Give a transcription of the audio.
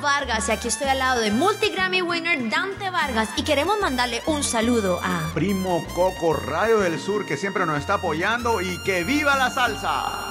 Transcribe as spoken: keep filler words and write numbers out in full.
Vargas y aquí estoy al lado de multi-Grammy winner Dante Vargas y queremos mandarle un saludo a Primo Coco Radio del Sur, que siempre nos está apoyando, y que viva la salsa.